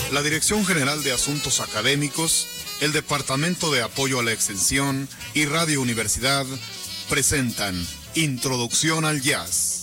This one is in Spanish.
La Dirección General de Asuntos Académicos, el Departamento de Apoyo a la Extensión y Radio Universidad presentan Introducción al Jazz.